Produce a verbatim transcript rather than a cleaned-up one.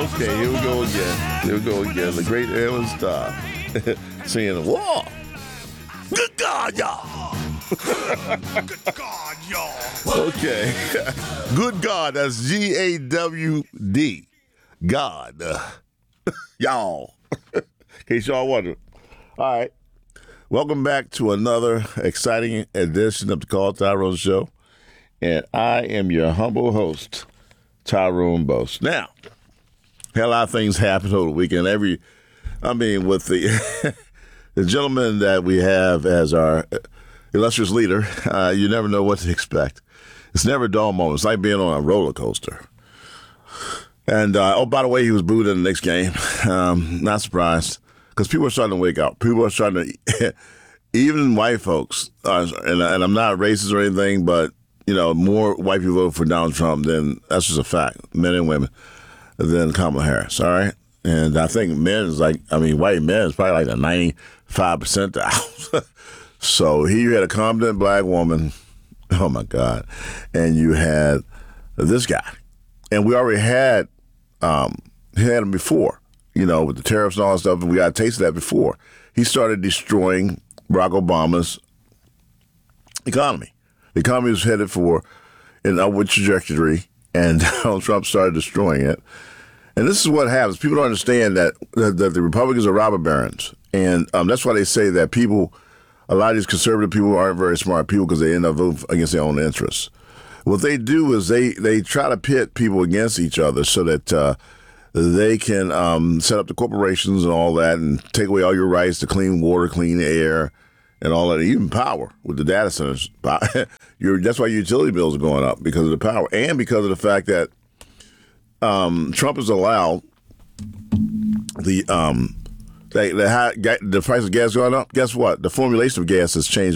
Okay, here we go again. Here we go again. The great Edwin Starr saying, "Whoa, good God, y'all." Good God, y'all. Okay, good God. That's G A W D. God, uh, y'all. In case y'all wonder. All right. Welcome back to another exciting edition of the Carl Tyrone Show. And I am your humble host, Tyrone Boast. Now, had a lot of things happen over the weekend. Every, I mean, with the the gentleman that we have as our illustrious leader, uh, you never know what to expect. It's never a dull moment. It's like being on a roller coaster. And, uh, oh, by the way, he was booed in the next game. Um, not surprised. Because people are starting to wake up. People are starting to, even white folks, uh, and, and I'm not racist or anything, but, you know, more white people vote for Donald Trump than, that's just a fact, men and women, than Kamala Harris, all right? And I think men is like, I mean, white men is probably like a ninety-five percentile. So here you had a competent black woman, oh my God, and you had this guy. And we already had, um, had him before. You know, with the tariffs and all that stuff, and we got a taste of that before. He started destroying Barack Obama's economy. The economy was headed for an upward trajectory, and Donald Trump started destroying it. And this is what happens. People don't understand that, that, that the Republicans are robber barons. And um, that's why they say that people, a lot of these conservative people aren't very smart people because they end up voting against their own interests. What they do is they, they try to pit people against each other so that uh, they can um, set up the corporations and all that and take away all your rights to clean water, clean air, and all that, even power with the data centers. You're, that's why your utility bills are going up, because of the power and because of the fact that um, Trump has allowed the um, the, the, high, the price of gas going up. Guess what? The formulation of gas has changed